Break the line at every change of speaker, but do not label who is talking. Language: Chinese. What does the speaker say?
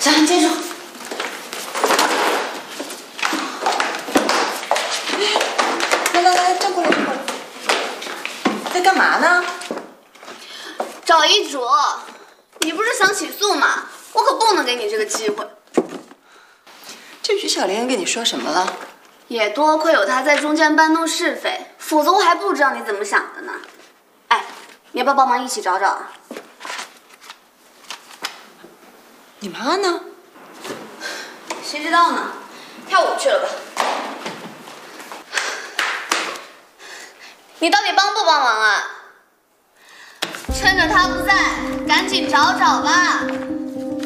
咱们接住。来，站过来，站过来。在干嘛呢？
找遗嘱。你不是想起诉吗？我可不能给你这个机会。
这徐小莲跟你说什么了？
也多亏有他在中间搬弄是非，否则我还不知道你怎么想的呢。哎，你要不要帮忙一起找找啊？
你妈呢？
谁知道呢？跳舞去了吧？你到底帮不帮忙啊？趁着他不在，赶紧找找吧。